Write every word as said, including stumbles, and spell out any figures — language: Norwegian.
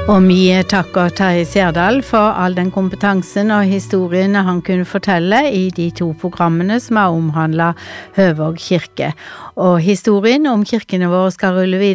Og vi takker Terje Serdal for all den kompetansen og historien han kunne fortelle i de to programmene som har omhandlet Høvåg kirke. Og historien om kirkene våre skal rulle videre